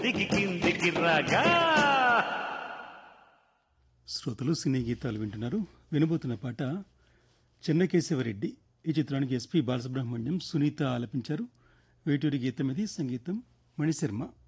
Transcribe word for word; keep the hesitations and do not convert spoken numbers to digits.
దిగి కిందికి రాగా. శ్రోతలు సినీ గీతాలు వింటున్నారు. వినబోతున్న పాట చెన్నకేశవరెడ్డి. ఈ చిత్రానికి ఎస్పి బాలసుబ్రహ్మణ్యం, సునీత ఆలపించారు. వేటూరి గీతం ఇది. సంగీతం మణిశర్మ.